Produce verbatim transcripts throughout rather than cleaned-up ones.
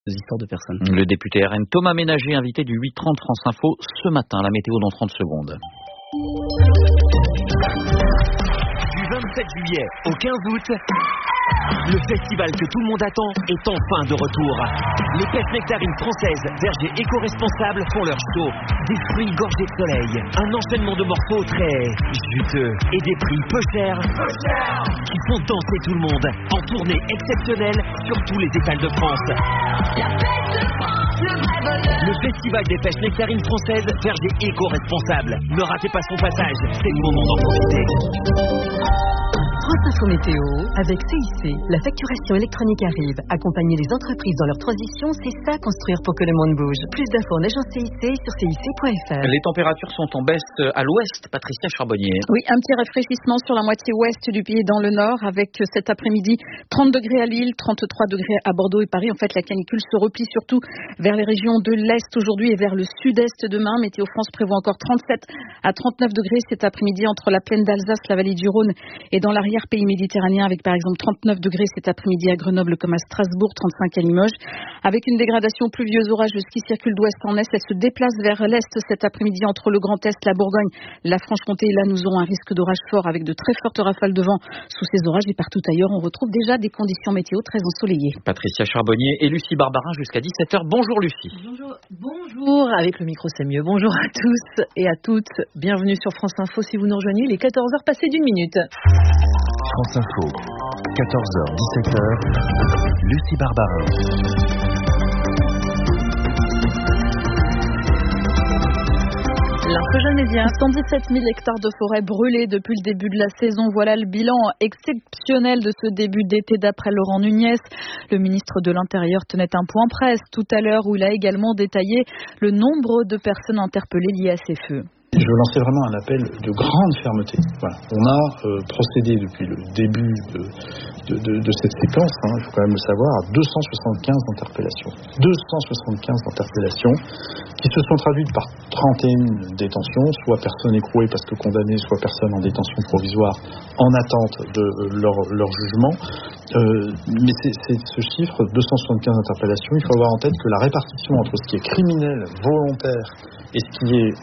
histoires de personnes. Le député R N Thomas Ménager, invité du huit trente France Info ce matin. La météo dans trente secondes. Du vingt-sept juillet au quinze août, le festival que tout le monde attend est enfin de retour. Les pêches nectarines françaises, vergers éco-responsables font leur show. Des fruits gorgés de soleil, un enchaînement de morceaux très juteux et des prix peu chers, peu chers qui font danser tout le monde en tournée exceptionnelle sur tous les étals de France. La fête de France, le vrai bonheur. Le festival des pêches nectarines françaises, vergers éco-responsables. Ne ratez pas son passage, c'est le moment d'en profiter. France Info Météo, avec C I C, la facturation électronique arrive. Accompagner les entreprises dans leur transition, c'est ça construire pour que le monde bouge. Plus d'infos en agence C I C sur C I C point F R. Les températures sont en baisse à l'ouest, Patricia Charbonnier. Oui, un petit rafraîchissement sur la moitié ouest du pays et dans le nord, avec cet après-midi trente degrés à Lille, trente-trois degrés à Bordeaux et Paris. En fait, la canicule se replie surtout vers les régions de l'est aujourd'hui et vers le sud-est demain. Météo France prévoit encore trente-sept à trente-neuf degrés cet après-midi entre la plaine d'Alsace, la vallée du Rhône et dans l'arrière pays méditerranéen, avec par exemple trente-neuf degrés cet après-midi à Grenoble comme à Strasbourg, trente-cinq à Limoges. Avec une dégradation pluvieuse, orage, le ski circule d'ouest en est. Elle se déplace vers l'est cet après-midi entre le Grand Est, la Bourgogne, la Franche-Comté. Là, nous aurons un risque d'orage fort avec de très fortes rafales de vent sous ces orages. Et partout ailleurs, on retrouve déjà des conditions météo très ensoleillées. Patricia Charbonnier et Lucie Barbarin jusqu'à dix-sept heures. Bonjour Lucie. Bonjour, bonjour. Avec le micro, c'est mieux. Bonjour à tous et à toutes. Bienvenue sur France Info. Si vous nous rejoignez, il est quatorze heures passées d'une minute. France Info, quatorze heures dix-sept heures, Lucie Barbarin. L'info Média, cent dix-sept mille hectares de forêt brûlés depuis le début de la saison. Voilà le bilan exceptionnel de ce début d'été d'après Laurent Nunez. Le ministre de l'Intérieur tenait un point presse tout à l'heure où il a également détaillé le nombre de personnes interpellées liées à ces feux. Je veux lancer vraiment un appel de grande fermeté. Voilà. On a euh, procédé depuis le début de, de, de, de cette séquence, hein, il faut quand même le savoir, à deux cent soixante-quinze interpellations. deux cent soixante-quinze interpellations qui se sont traduites par trente et une détentions, soit personnes écrouées parce que condamnées, soit personnes en détention provisoire en attente de leur, leur jugement. Euh, mais c'est, c'est ce chiffre, deux cent soixante-quinze interpellations, il faut avoir en tête que la répartition entre ce qui est criminel, volontaire, et ce qui est,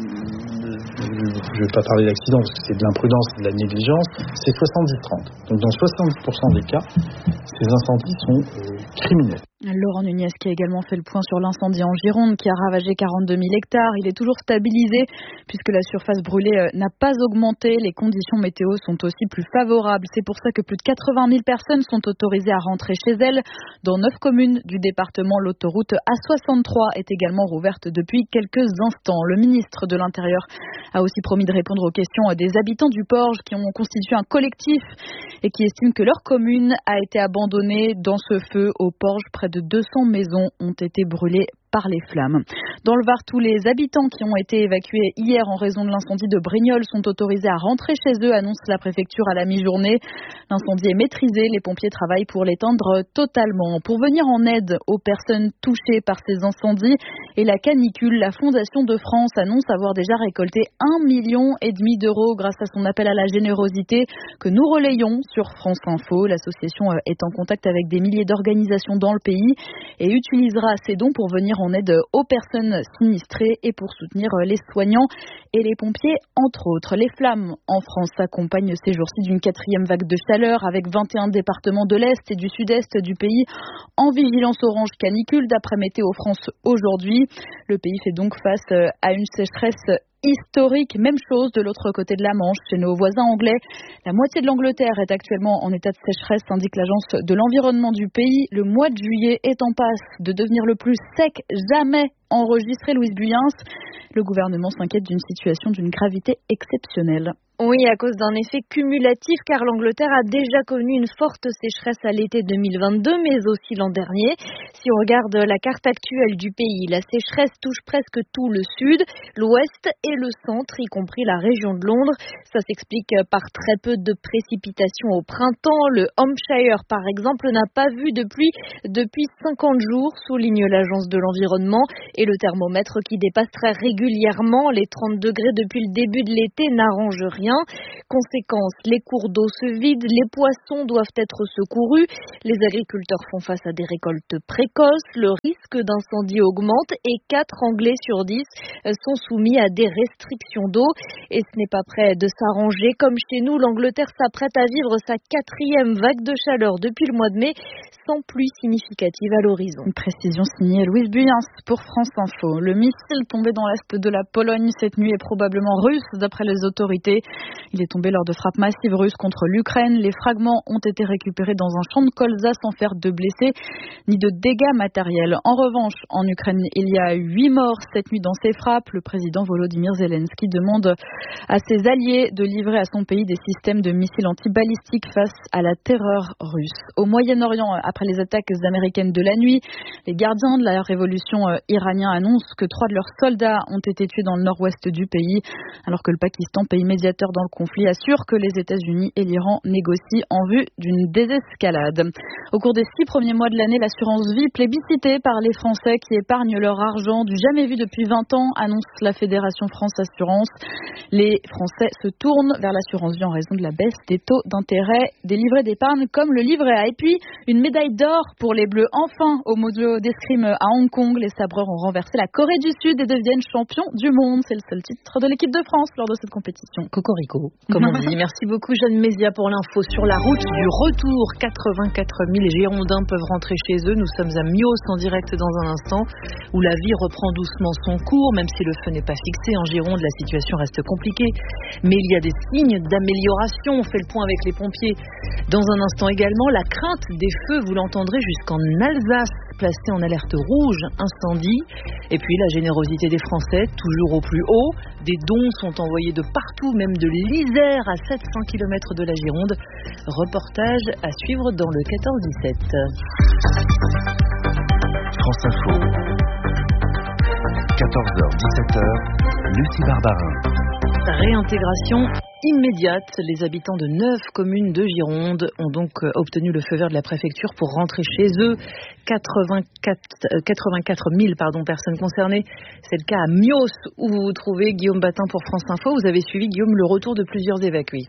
je ne vais pas parler d'accident parce que c'est de l'imprudence et de la négligence, c'est soixante-dix trente. Donc dans soixante-dix pour cent des cas, ces incendies sont euh, criminels. Laurent Nunez qui a également fait le point sur l'incendie en Gironde qui a ravagé quarante-deux mille hectares. Il est toujours stabilisé puisque la surface brûlée n'a pas augmenté. Les conditions météo sont aussi plus favorables. C'est pour ça que plus de quatre-vingt mille personnes sont autorisées à rentrer chez elles. Dans neuf communes du département, l'autoroute A soixante-trois est également rouverte depuis quelques instants. Le ministre de l'Intérieur a aussi promis de répondre aux questions des habitants du Porge qui ont constitué un collectif et qui estiment que leur commune a été abandonnée dans ce feu au Porge. Près de deux cents maisons ont été brûlées par les flammes. Dans le Var, tous les habitants qui ont été évacués hier en raison de l'incendie de Brignoles sont autorisés à rentrer chez eux, annonce la préfecture à la mi-journée. L'incendie est maîtrisé, les pompiers travaillent pour l'éteindre totalement. Pour venir en aide aux personnes touchées par ces incendies et la canicule, la Fondation de France annonce avoir déjà récolté un million et demi d'euros grâce à son appel à la générosité que nous relayons sur France Info. L'association est en contact avec des milliers d'organisations dans le pays et utilisera ces dons pour venir en aide aux personnes sinistrées et pour soutenir les soignants et les pompiers, entre autres. Les flammes en France s'accompagnent ces jours-ci d'une quatrième vague de chaleur avec vingt et un départements de l'Est et du Sud-Est du pays en vigilance orange canicule d'après Météo France aujourd'hui. Le pays fait donc face à une sécheresse historique. Même chose de l'autre côté de la Manche, chez nos voisins anglais. La moitié de l'Angleterre est actuellement en état de sécheresse, indique l'agence de l'environnement du pays. Le mois de juillet est en passe de devenir le plus sec jamais enregistré. Louise Buyens, le gouvernement s'inquiète d'une situation d'une gravité exceptionnelle. Oui, à cause d'un effet cumulatif, car l'Angleterre a déjà connu une forte sécheresse à l'été deux mille vingt-deux, mais aussi l'an dernier. Si on regarde la carte actuelle du pays, la sécheresse touche presque tout le sud, l'ouest et le centre, y compris la région de Londres. Ça s'explique par très peu de précipitations au printemps. Le Hampshire, par exemple, n'a pas vu de pluie depuis cinquante jours, souligne l'agence de l'environnement. Et le thermomètre qui dépasse très régulièrement les trente degrés depuis le début de l'été n'arrange rien. rien. Conséquence, les cours d'eau se vident, les poissons doivent être secourus, les agriculteurs font face à des récoltes précoces, le risque d'incendie augmente et quatre Anglais sur dix sont soumis à des restrictions d'eau. Et ce n'est pas prêt de s'arranger. Comme chez nous, l'Angleterre s'apprête à vivre sa quatrième vague de chaleur depuis le mois de mai, sans pluie significative à l'horizon. Une précision signée Louise Buyens pour France Info. Le missile tombé dans l'est de la Pologne cette nuit est probablement russe, d'après les autorités. Il est tombé lors de frappes massives russes contre l'Ukraine. Les fragments ont été récupérés dans un champ de colza sans faire de blessés ni de dégâts matériels. En revanche, en Ukraine, il y a huit morts cette nuit dans ces frappes. Le président Volodymyr Zelensky demande à ses alliés de livrer à son pays des systèmes de missiles antibalistiques face à la terreur russe. Au Moyen-Orient, après les attaques américaines de la nuit, les gardiens de la révolution iranienne annoncent que trois de leurs soldats ont été tués dans le nord-ouest du pays, alors que le Pakistan, pays médiateur dans le conflit, assure que les États-Unis et l'Iran négocient en vue d'une désescalade. Au cours des six premiers mois de l'année, l'assurance vie plébiscitée par les Français qui épargnent leur argent du jamais vu depuis vingt ans, annonce la Fédération France Assurance. Les Français se tournent vers l'assurance vie en raison de la baisse des taux d'intérêt des livrets d'épargne comme le livret A. Et puis, une médaille d'or pour les Bleus. Enfin, au Mojo d'escrime à Hong Kong, les sabreurs ont renversé la Corée du Sud et deviennent champions du monde. C'est le seul titre de l'équipe de France lors de cette compétition. Cocorico, comme on dit. Merci beaucoup Jeanne Mézia pour l'info. Sur la route du retour, quatre-vingt-quatre mille Girondins peuvent rentrer chez eux. Nous sommes à Mios en direct dans un instant, où la vie reprend doucement son cours, même si le feu n'est pas fixé en Gironde, la situation reste compliquée. Mais il y a des signes d'amélioration. On fait le point avec les pompiers. Dans un instant également, la crainte des feux, vous l'entendrez, jusqu'en Alsace, placée en alerte rouge incendie. Et puis la générosité des Français, toujours au plus haut. Des dons sont envoyés de partout, même de l'Isère à sept cents kilomètres de la Gironde. Reportage à suivre dans le quatorze dix-sept. France Info. quatorze heures dix-sept heures. Lucie Barbarin. Réintégration immédiate. Les habitants de neuf communes de Gironde ont donc obtenu le feu vert de la préfecture pour rentrer chez eux. quatre-vingt-quatre, quatre-vingt-quatre mille pardon, personnes concernées. C'est le cas à Mios où vous vous trouvez. Guillaume Batin pour France Info. Vous avez suivi, Guillaume, le retour de plusieurs évacués.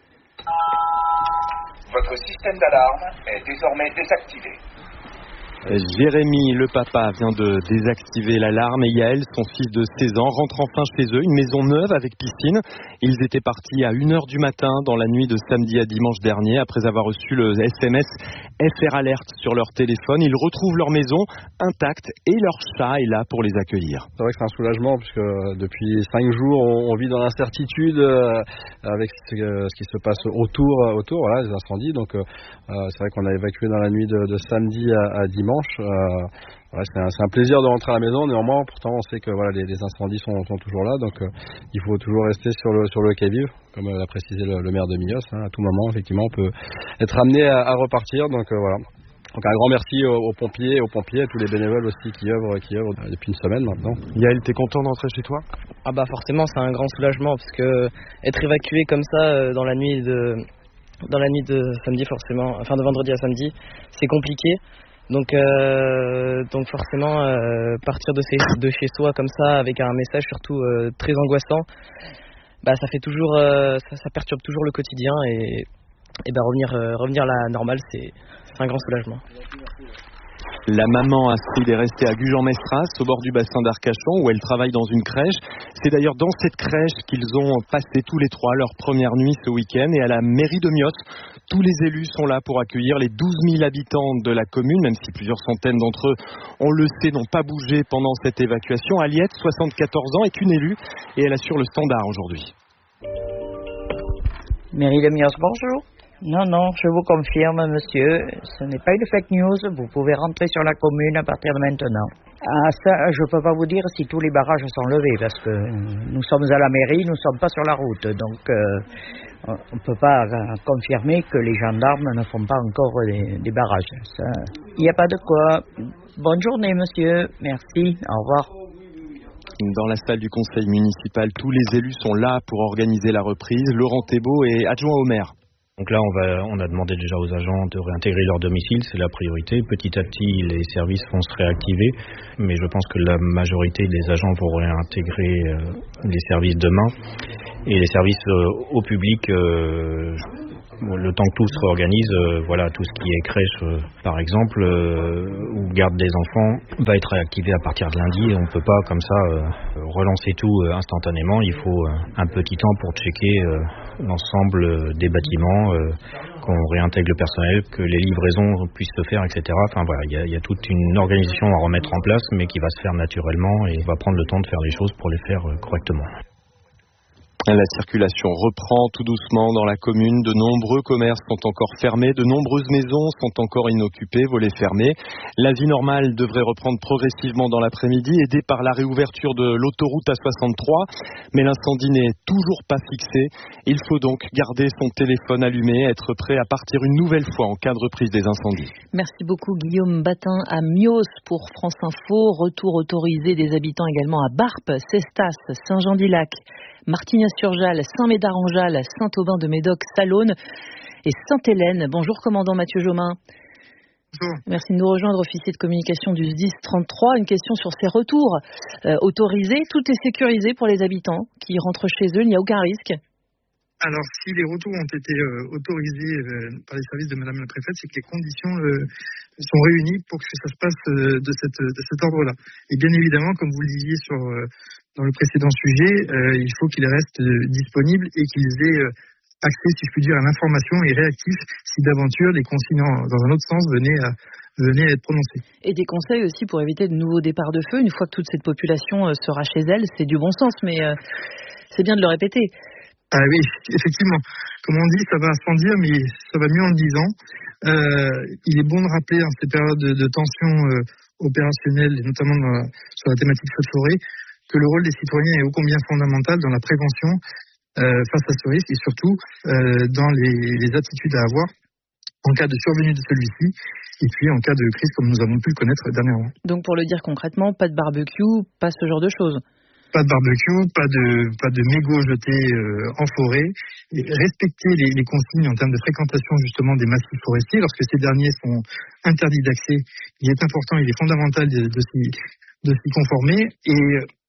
Votre système d'alarme est désormais désactivé. Jérémy, le papa, vient de désactiver l'alarme et Yael, son fils de seize ans, rentre enfin chez eux, une maison neuve avec piscine. Ils étaient partis à une heure du matin dans la nuit de samedi à dimanche dernier après avoir reçu le S M S F R Alert sur leur téléphone. Ils retrouvent leur maison intacte et leur chat est là pour les accueillir. C'est vrai que c'est un soulagement puisque depuis cinq jours on, on vit dans l'incertitude euh, avec ce, euh, ce qui se passe autour, autour voilà, des incendies. Donc euh, c'est vrai qu'on a évacué dans la nuit de, de samedi à, à dimanche. Euh, voilà, c'est, un, c'est un plaisir de rentrer à la maison. Néanmoins, pourtant, on sait que voilà, les, les incendies sont, sont toujours là, donc euh, il faut toujours rester sur le sur le quai-vive, comme l'a précisé le, le maire de Mios. Hein, à tout moment, effectivement, on peut être amené à, à repartir. Donc euh, voilà. Donc un grand merci aux, aux pompiers, aux pompiers, à tous les bénévoles aussi qui œuvrent, qui œuvrent depuis une semaine maintenant. Yael, t'es content d'entrer chez toi ? Ah bah forcément, c'est un grand soulagement parce que être évacué comme ça dans la nuit de dans la nuit de samedi forcément, enfin de vendredi à samedi, c'est compliqué. Donc, euh, donc forcément, euh, partir de, ses, de chez soi comme ça, avec un message surtout euh, très angoissant, bah ça fait toujours, euh, ça, ça perturbe toujours le quotidien et, et bah revenir, euh, revenir à la normale, c'est, c'est un grand soulagement. La maman Astrid est restée à Gujan-Mestras, au bord du bassin d'Arcachon, où elle travaille dans une crèche. C'est d'ailleurs dans cette crèche qu'ils ont passé tous les trois leur première nuit ce week-end. Et à la mairie de Mios, tous les élus sont là pour accueillir les douze mille habitants de la commune, même si plusieurs centaines d'entre eux, on le sait, n'ont pas bougé pendant cette évacuation. Aliette, soixante-quatorze ans, est une élue et elle assure le standard aujourd'hui. Mairie de Mios, bonjour. Non, non, je vous confirme, monsieur, ce n'est pas une fake news, vous pouvez rentrer sur la commune à partir de maintenant. Ah, ça, je ne peux pas vous dire si tous les barrages sont levés, parce que nous sommes à la mairie, nous ne sommes pas sur la route, donc euh, on ne peut pas euh, confirmer que les gendarmes ne font pas encore des, des barrages. Il n'y a pas de quoi. Bonne journée, monsieur, merci, au revoir. Dans la salle du conseil municipal, tous les élus sont là pour organiser la reprise. Laurent Thébault est adjoint au maire. Donc là, on, va, on a demandé déjà aux agents de réintégrer leur domicile, c'est la priorité. Petit à petit, les services vont se réactiver, mais je pense que la majorité des agents vont réintégrer euh, les services demain. et les services euh, au public, euh, le temps que tout se réorganise, euh, voilà, tout ce qui est crèche, euh, par exemple, euh, ou garde des enfants, va être réactivé à partir de lundi. Et on ne peut pas comme ça euh, relancer tout euh, instantanément. Il faut euh, un petit temps pour checker euh, l'ensemble des bâtiments, euh, qu'on réintègre le personnel, que les livraisons puissent se faire, et cetera. Enfin voilà, il y a, il y a toute une organisation à remettre en place, mais qui va se faire naturellement et on va prendre le temps de faire les choses pour les faire euh, correctement. La circulation reprend tout doucement dans la commune. De nombreux commerces sont encore fermés, de nombreuses maisons sont encore inoccupées, volets fermés. La vie normale devrait reprendre progressivement dans l'après-midi, aidée par la réouverture de l'autoroute A soixante-trois. Mais l'incendie n'est toujours pas fixé. Il faut donc garder son téléphone allumé, être prêt à partir une nouvelle fois en cas de reprise des incendies. Merci beaucoup Guillaume Batin à Mios pour France Info. Retour autorisé des habitants également à Barpes, Cestas, Saint-Jean-d'Ilac, Martignas-sur-Jalles, Saint-Médard-en-Jalles, Saint-Aubin-de-Médoc, Salonne et Sainte-Hélène. Bonjour commandant Mathieu Jomain. Bonjour. Merci de nous rejoindre, officier de communication du S D I S trente-trois. Une question sur ces retours euh, autorisés. Tout est sécurisé pour les habitants qui rentrent chez eux, il n'y a aucun risque? Alors, si les retours ont été euh, autorisés euh, par les services de Madame la Préfète, c'est que les conditions euh, sont réunies pour que ça se passe euh, de, cette, de cet ordre-là. Et bien évidemment, comme vous le disiez sur, euh, dans le précédent sujet, euh, il faut qu'ils restent euh, disponibles et qu'ils aient euh, accès, si je puis dire, à l'information et réactifs si d'aventure les consignes dans un autre sens venaient à, venaient à être prononcées. Et des conseils aussi pour éviter de nouveaux départs de feu. Une fois que toute cette population euh, sera chez elle, c'est du bon sens, mais euh, c'est bien de le répéter. Ah oui, effectivement. Comme on dit, ça va sans dire, mais ça va mieux en le disant. Euh, il est bon de rappeler en ces périodes de, de tension euh, opérationnelle, et notamment dans la, sur la thématique feu de forêt, que le rôle des citoyens est ô combien fondamental dans la prévention euh, face à ce risque et surtout euh, dans les, les attitudes à avoir en cas de survenue de celui-ci et puis en cas de crise comme nous avons pu le connaître dernièrement. Donc pour le dire concrètement, pas de barbecue, pas ce genre de choses. Pas de barbecue, pas de pas de mégots jetés euh, en forêt. Et respecter les, les consignes en termes de fréquentation justement des massifs forestiers lorsque ces derniers sont interdits d'accès. Il est important, il est fondamental de, de, s'y, de s'y conformer et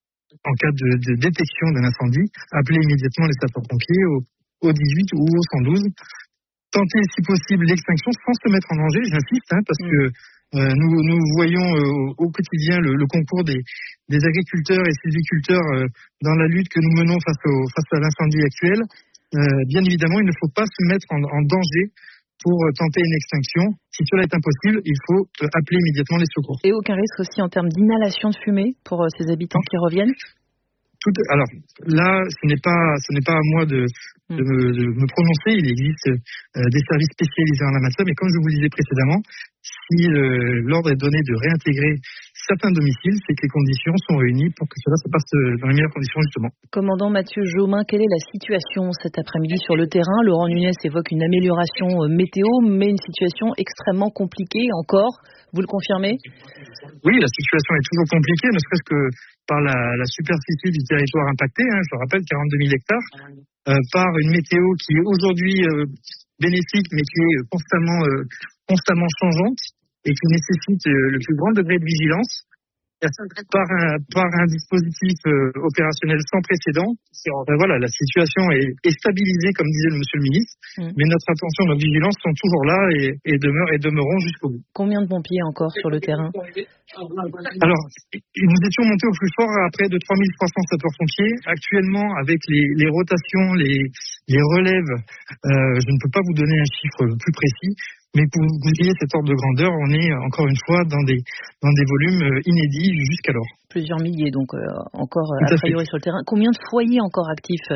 en cas de, de détection d'un incendie, appeler immédiatement les sapeurs-pompiers au, au dix-huit ou au cent douze. Tenter si possible l'extinction sans se mettre en danger, j'insiste, hein, parce mmh. que Euh, nous, nous voyons euh, au quotidien le, le concours des, des agriculteurs et sylviculteurs euh, dans la lutte que nous menons face, au, face à l'incendie actuel. Euh, bien évidemment, il ne faut pas se mettre en, en danger pour euh, tenter une extinction. Si cela est impossible, il faut euh, appeler immédiatement les secours. Et aucun risque aussi en termes d'inhalation de fumée pour euh, ces habitants qui reviennent? Tout, alors là, ce n'est pas, ce n'est pas à moi de, de, me, de me prononcer. Il existe euh, des services spécialisés en la matière, mais comme je vous le disais précédemment, si euh, l'ordre est donné de réintégrer certains domiciles, c'est que les conditions sont réunies pour que cela se passe dans les meilleures conditions justement. Commandant Mathieu Jomain, quelle est la situation cet après-midi sur le terrain? Laurent Nunez évoque une amélioration euh, météo, mais une situation extrêmement compliquée encore. Vous le confirmez? Oui, la situation est toujours compliquée, ne serait-ce que par la, la superficie du territoire impacté, hein, je le rappelle, quarante-deux mille hectares, euh, par une météo qui est aujourd'hui euh, bénéfique, mais qui est constamment, euh, constamment changeante et qui nécessite euh, le plus grand degré de vigilance, par un, par un dispositif euh, opérationnel sans précédent. Euh, voilà, la situation est, est stabilisée, comme disait le monsieur le ministre, mmh. mais notre attention, notre vigilance sont toujours là et, et, demeurent, et demeureront jusqu'au bout. Combien de pompiers encore sur le terrain? Alors, nous étions montés au plus fort à près de trois mille trois cents sapeurs-pompiers. Actuellement, avec les, les rotations, les, les relèves, euh, je ne peux pas vous donner un chiffre plus précis. Mais pour vous ayez cet ordre de grandeur, on est encore une fois dans des, dans des volumes inédits jusqu'alors. Plusieurs milliers, donc euh, encore a priori sur le terrain. Combien de foyers encore actifs?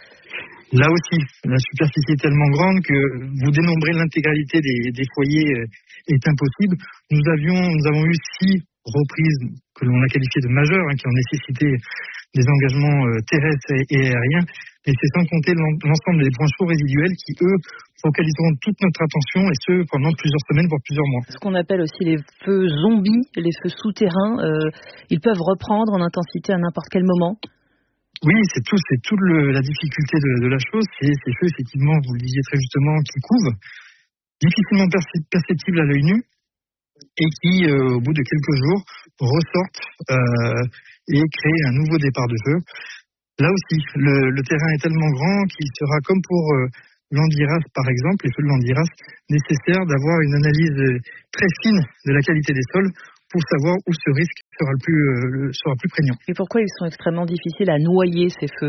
Là aussi, la superficie est tellement grande que vous dénombrer l'intégralité des, des foyers est impossible. Nous avions, nous avons eu six reprises que l'on a qualifiées de majeures, hein, qui ont nécessité des engagements euh, terrestres et, et aériens. Et c'est sans compter l'ensemble des points chauds résiduels qui, eux, focaliseront toute notre attention, et ce, pendant plusieurs semaines, voire plusieurs mois. Ce qu'on appelle aussi les feux zombies, les feux souterrains, euh, ils peuvent reprendre en intensité à n'importe quel moment? Oui, c'est tout, c'est toute le, la difficulté de, de la chose. C'est ces feux, effectivement, vous le disiez très justement, qui couvent, difficilement perceptibles à l'œil nu, et qui, euh, au bout de quelques jours, ressortent euh, et créent un nouveau départ de feu. Là aussi, le, le terrain est tellement grand qu'il sera comme pour euh, l'Andiras, par exemple, les feux de l'Andiras, nécessaire d'avoir une analyse très fine de la qualité des sols pour savoir où ce risque sera le plus, euh, sera plus prégnant. Et pourquoi ils sont extrêmement difficiles à noyer, ces feux ?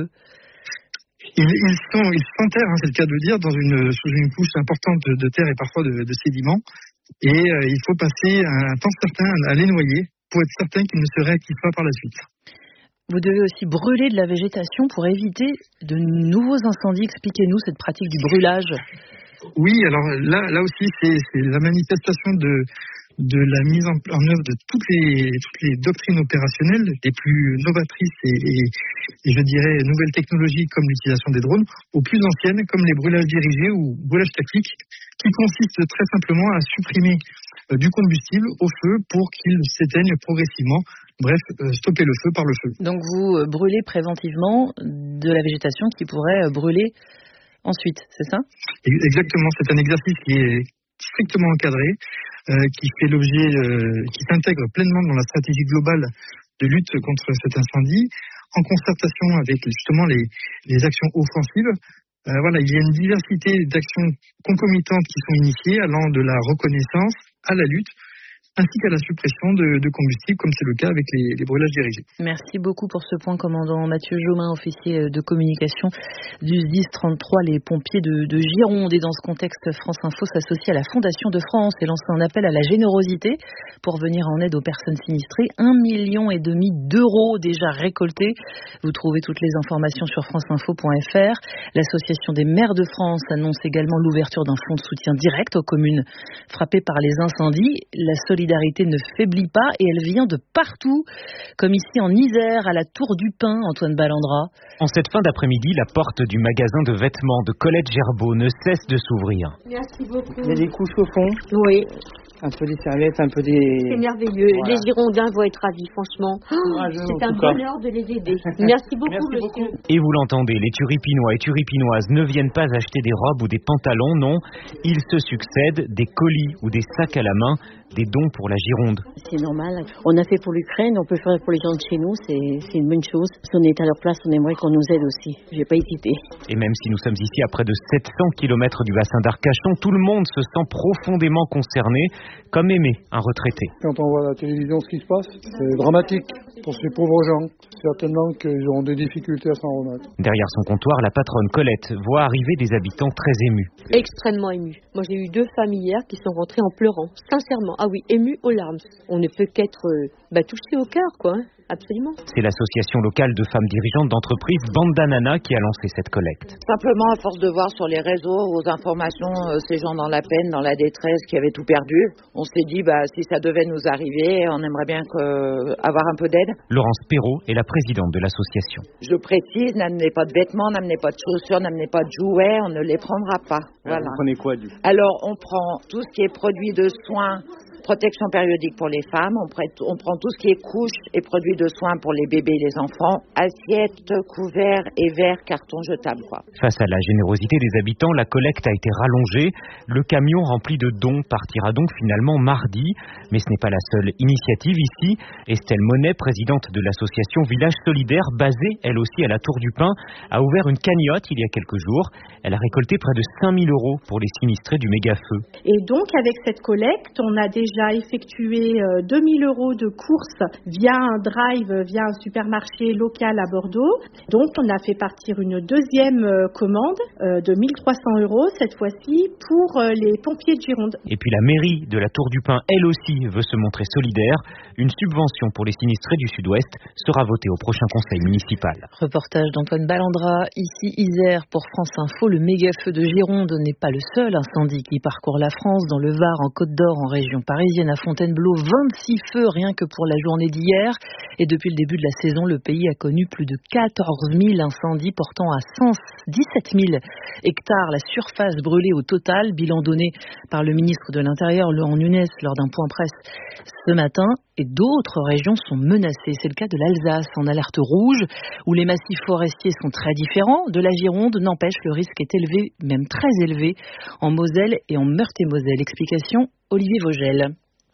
Ils, ils sont, ils s'enterrent, hein, c'est le cas de le dire, dans une, sous une couche importante de, de terre et parfois de, de sédiments. Et euh, il faut passer un temps certain à les noyer pour être certain qu'ils ne se réactivent pas par la suite. Vous devez aussi brûler de la végétation pour éviter de nouveaux incendies. Expliquez-nous cette pratique du brûlage. Oui, alors là, là aussi, c'est, c'est la manifestation de, de la mise en, en œuvre de toutes les, toutes les doctrines opérationnelles les plus novatrices et, et, et je dirais nouvelles technologies comme l'utilisation des drones, aux plus anciennes comme les brûlages dirigés ou brûlages tactiques, qui consistent très simplement à supprimer euh, du combustible au feu pour qu'il s'éteigne progressivement. Bref, euh, stopper le feu par le feu. Donc vous euh, brûlez préventivement de la végétation qui pourrait euh, brûler ensuite, c'est ça ? Exactement, c'est un exercice qui est strictement encadré, euh, qui fait l'objet, euh, qui s'intègre pleinement dans la stratégie globale de lutte contre cet incendie, en concertation avec justement les, les actions offensives. Euh, voilà, il y a une diversité d'actions concomitantes qui sont initiées, allant de la reconnaissance à la lutte, ainsi qu'à la suppression de, de combustible, comme c'est le cas avec les, les brûlages dirigés. Merci beaucoup pour ce point, commandant Mathieu Jomain, officier de communication du S D I S trente-trois, les pompiers de, de Gironde. Et dans ce contexte, France Info s'associe à la Fondation de France et lance un appel à la générosité pour venir en aide aux personnes sinistrées. Un million et demi d'euros déjà récoltés. Vous trouvez toutes les informations sur franceinfo point f r. L'association des maires de France annonce également l'ouverture d'un fonds de soutien direct aux communes frappées par les incendies. La solidarité La solidarité ne faiblit pas et elle vient de partout, comme ici en Isère, à la Tour du Pin, Antoine Ballandra. En cette fin d'après-midi, la porte du magasin de vêtements de Colette Gerbeau ne cesse de s'ouvrir. Merci beaucoup. Il y a des couches au fond. Oui. Un peu des serviettes, un peu des... C'est merveilleux. Voilà. Les Girondins vont être ravis, franchement. Oh, c'est un bonheur de les aider. Merci beaucoup, Merci monsieur. Beaucoup. Et vous l'entendez, les turipinois et turipinoises ne viennent pas acheter des robes ou des pantalons, non. Ils se succèdent des colis ou des sacs à la main, des dons pour la Gironde. C'est normal. On a fait pour l'Ukraine, on peut faire pour les gens de chez nous, c'est, c'est une bonne chose. Si on est à leur place, on aimerait qu'on nous aide aussi. J'ai pas hésité. Et même si nous sommes ici à près de sept cents kilomètres du bassin d'Arcachon, tout le monde se sent profondément concerné, comme Aimé, un retraité. Quand on voit à la télévision ce qui se passe, c'est dramatique pour ces pauvres gens. Certainement qu'ils auront des difficultés à s'en remettre. Derrière son comptoir, la patronne Colette voit arriver des habitants très émus. Extrêmement émus. Moi, j'ai eu deux familles hier qui sont rentrées en pleurant. Sincèrement, ah oui, émus aux larmes. On ne peut qu'être euh, bah, touché au cœur, quoi. Hein. Absolument. C'est l'association locale de femmes dirigeantes d'entreprises Bandanana qui a lancé cette collecte. Simplement, à force de voir sur les réseaux, aux informations, euh, ces gens dans la peine, dans la détresse, qui avaient tout perdu, on s'est dit, bah, si ça devait nous arriver, on aimerait bien que, euh, avoir un peu d'aide. Laurence Perrault est la présidente de l'association. Je précise, n'amenez pas de vêtements, n'amenez pas de chaussures, n'amenez pas de jouets, on ne les prendra pas. Voilà. Vous prenez quoi du coup ? Alors, on prend tout ce qui est produit de soins, protection périodique pour les femmes, on, prête, on prend tout ce qui est couches et produits de soins pour les bébés et les enfants, assiettes, couverts et verres, cartons jetables, quoi. Face à la générosité des habitants, la collecte a été rallongée. Le camion rempli de dons partira donc finalement mardi. Mais ce n'est pas la seule initiative ici. Estelle Monet, présidente de l'association Village Solidaire, basée elle aussi à la Tour du Pin, a ouvert une cagnotte il y a quelques jours. Elle a récolté près de cinq mille euros pour les sinistrés du méga-feu. Et donc avec cette collecte, on a déjà a effectué euh, deux mille euros de courses via un drive, via un supermarché local à Bordeaux. Donc, on a fait partir une deuxième euh, commande euh, de mille trois cents euros, cette fois-ci, pour euh, les pompiers de Gironde. Et puis la mairie de la Tour du Pin, elle aussi, veut se montrer solidaire. Une subvention pour les sinistrés du Sud-Ouest sera votée au prochain conseil municipal. Reportage d'Antoine Ballandra, ici Isère pour France Info. Le méga-feu de Gironde n'est pas le seul incendie qui parcourt la France. Dans le Var, en Côte d'Or, en région parisienne, à Fontainebleau, vingt-six feux rien que pour la journée d'hier. Et depuis le début de la saison, le pays a connu plus de quatorze mille incendies portant à cent dix-sept mille hectares la surface brûlée au total. Bilan donné par le ministre de l'Intérieur, Laurent Nunez, lors d'un point presse ce matin. Et d'autres régions sont menacées. C'est le cas de l'Alsace, en alerte rouge, où les massifs forestiers sont très différents de la Gironde. N'empêche, le risque est élevé, même très élevé, en Moselle et en Meurthe-et-Moselle. Explication, Olivier Vogel.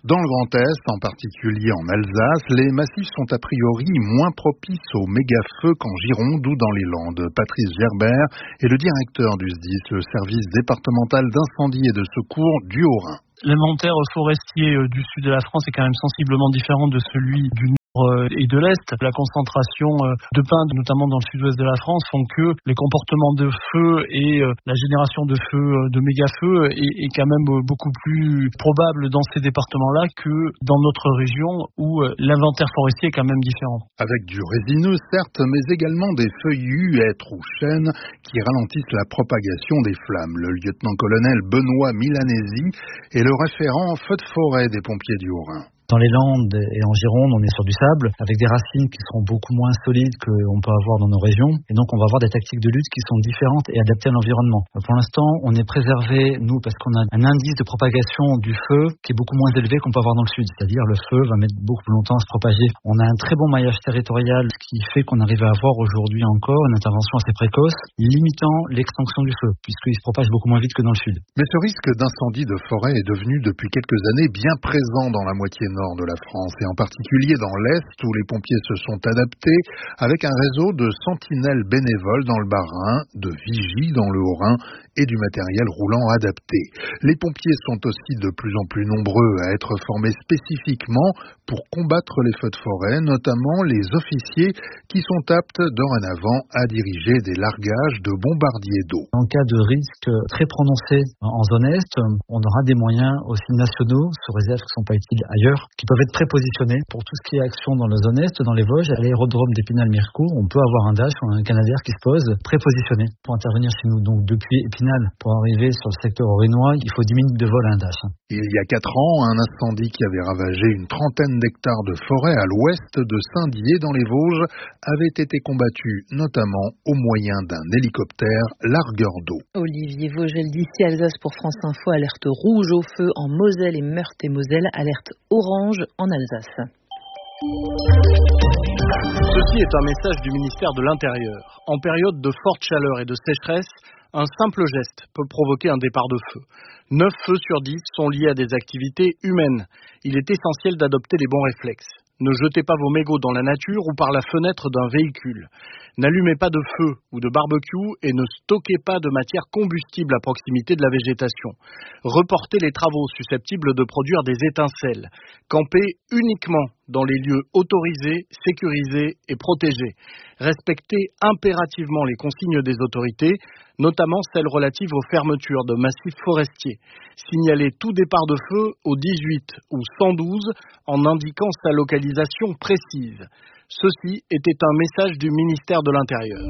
Dans le Grand Est, en particulier en Alsace, les massifs sont a priori moins propices aux méga-feux qu'en Gironde ou dans les Landes. Patrice Gerbert est le directeur du S D I S, le service départemental d'incendie et de secours du Haut-Rhin. L'inventaire forestier du sud de la France est quand même sensiblement différent de celui du nord et de l'Est. La concentration de pins, notamment dans le sud-ouest de la France, font que les comportements de feu et la génération de feux, de méga-feux est, est quand même beaucoup plus probable dans ces départements-là que dans notre région où l'inventaire forestier est quand même différent. Avec du résineux, certes, mais également des feuillus, hêtres ou chênes qui ralentissent la propagation des flammes. Le lieutenant-colonel Benoît Milanesi est le référent feu de forêt des pompiers du Haut-Rhin. Dans les Landes et en Gironde, on est sur du sable, avec des racines qui seront beaucoup moins solides qu'on peut avoir dans nos régions. Et donc, on va avoir des tactiques de lutte qui sont différentes et adaptées à l'environnement. Pour l'instant, on est préservé, nous, parce qu'on a un indice de propagation du feu qui est beaucoup moins élevé qu'on peut avoir dans le sud. C'est-à-dire, le feu va mettre beaucoup plus longtemps à se propager. On a un très bon maillage territorial, ce qui fait qu'on arrive à avoir aujourd'hui encore une intervention assez précoce, limitant l'extension du feu, puisqu'il se propage beaucoup moins vite que dans le sud. Mais ce risque d'incendie de forêt est devenu depuis quelques années bien présent dans la moitié nord de la France et en particulier dans l'Est où les pompiers se sont adaptés avec un réseau de sentinelles bénévoles dans le Bas-Rhin, de vigies dans le Haut-Rhin et du matériel roulant adapté. Les pompiers sont aussi de plus en plus nombreux à être formés spécifiquement pour combattre les feux de forêt, notamment les officiers qui sont aptes dorénavant à diriger des largages de bombardiers d'eau. En cas de risque très prononcé en zone Est, on aura des moyens aussi nationaux, sous réserve qui ne sont pas utiles ailleurs, qui peuvent être prépositionnés pour tout ce qui est action dans la zone Est, dans les Vosges, à l'aérodrome d'Épinal-Mircourt. On peut avoir un Dash ou un Canadair qui se pose prépositionné pour intervenir chez nous. Donc depuis Épinal, pour arriver sur le secteur orinois, il faut dix minutes de vol à un Dash. Il y a quatre ans, un incendie qui avait ravagé une trentaine d'hectares de forêt à l'ouest de Saint-Dié dans les Vosges avait été combattu notamment au moyen d'un hélicoptère largueur d'eau. Olivier Vogel d'ici Alsace pour France Info, alerte rouge au feu en Moselle et Meurthe-et-Moselle, alerte orange en Alsace. Ceci est un message du ministère de l'Intérieur. En période de forte chaleur et de sécheresse, un simple geste peut provoquer un départ de feu. neuf feux sur dix sont liés à des activités humaines. Il est essentiel d'adopter les bons réflexes. Ne jetez pas vos mégots dans la nature ou par la fenêtre d'un véhicule. N'allumez pas de feu ou de barbecue et ne stockez pas de matière combustible à proximité de la végétation. Reportez les travaux susceptibles de produire des étincelles. Campez uniquement dans les lieux autorisés, sécurisés et protégés. Respectez impérativement les consignes des autorités, notamment celles relatives aux fermetures de massifs forestiers. Signalez tout départ de feu au dix-huit ou cent douze en indiquant sa localisation précise. Ceci était un message du ministère de l'Intérieur.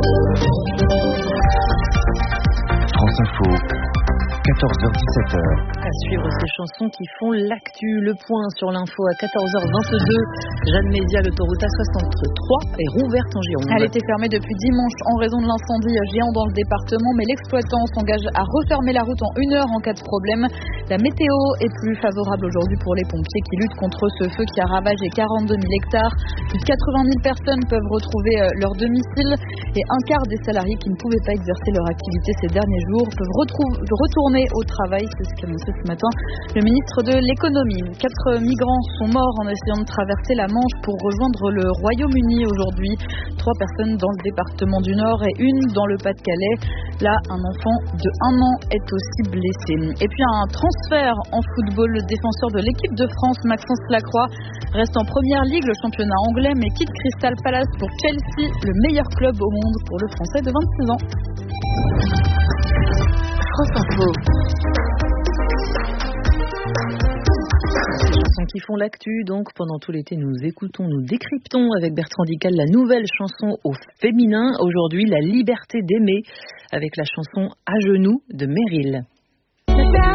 France Info, quatorze heures dix-sept heures. À suivre ces chansons qui font l'actu. Le point sur l'info à quatorze heures vingt-deux. Jeanne Mézia, l'autoroute A soixante-trois est rouverte en Gironde. Elle était fermée depuis dimanche en raison de l'incendie géant dans le département, mais l'exploitant s'engage à refermer la route en une heure en cas de problème. La météo est plus favorable aujourd'hui pour les pompiers qui luttent contre ce feu qui a ravagé quarante-deux mille hectares. Plus de quatre-vingt mille personnes peuvent retrouver leur domicile et un quart des salariés qui ne pouvaient pas exercer leur activité ces derniers jours peuvent retrouver, retourner au travail. C'est ce qu'a annoncé ce matin le ministre de l'économie. Quatre migrants sont morts en essayant de traverser la Manche pour rejoindre le Royaume-Uni aujourd'hui. Trois personnes dans le département du Nord et une dans le Pas-de-Calais. Là, un enfant de un an est aussi blessé. Et puis un transfert en football. Le défenseur de l'équipe de France, Maxence Lacroix, reste en première ligue, le championnat anglais, mais quitte Crystal Palace pour Chelsea, le meilleur club au monde pour le Français de vingt-six ans. France Info. Ces chansons qui font l'actu, donc pendant tout l'été nous écoutons, nous décryptons avec Bertrand Dical la nouvelle chanson au féminin. Aujourd'hui, la liberté d'aimer avec la chanson À genoux de Meryl.